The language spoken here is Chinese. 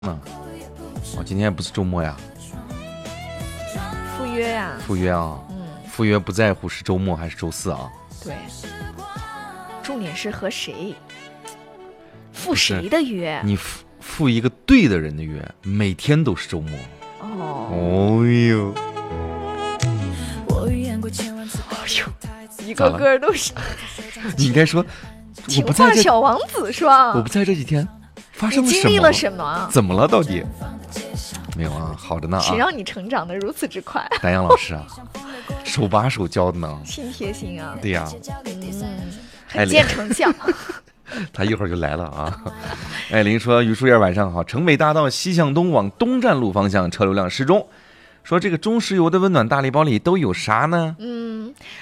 今天不是周末呀？ 赴约呀？ 赴约啊？赴约不在乎是周末还是周四啊？ 对，重点是和谁？赴谁的约？ 你赴一个对的人的约，每天都是周末。哦呦！ 一个个都是。 你应该说， 情话小王子是吧？ 我不在这几天，发生了什么？ 你经历了什么？ 怎么了？到底？没有啊，好的呢啊。 谁让你成长的如此之快？ 丹阳老师啊，手把手教的呢。 心贴心啊。 对呀。 很见成效。 他一会儿就来了啊！艾琳说：“榆树叶晚上好，城北大道西向东往东站路方向车流量适中。说这个中石油的温暖大礼包里都有啥呢？